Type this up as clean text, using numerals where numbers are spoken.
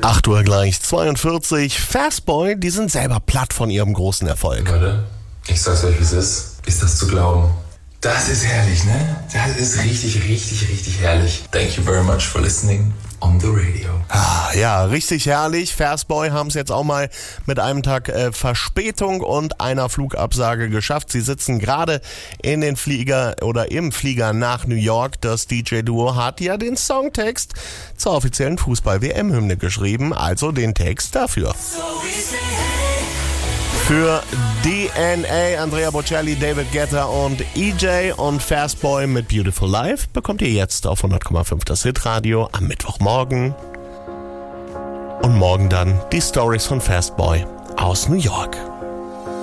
8 Uhr gleich 42. Fastboy, die sind selber platt von ihrem großen Erfolg. Leute, ich sag's euch, wie es ist. Ist das zu glauben? Das ist herrlich, ne? Das ist richtig, richtig, richtig herrlich. Thank you very much for listening on the radio. Ja, richtig herrlich. Fastboy haben es jetzt auch mal mit einem Tag Verspätung und einer Flugabsage geschafft. Sie sitzen gerade in den Flieger oder im Flieger nach New York. Das DJ-Duo hat ja den Songtext zur offiziellen Fußball-WM-Hymne geschrieben, also den Text dafür. Für DNA, Andrea Bocelli, David Guetta und EJ und Fastboy mit Beautiful Life bekommt ihr jetzt auf 100,5 das Hitradio am Mittwochmorgen. Und morgen dann die Stories von Fastboy aus New York.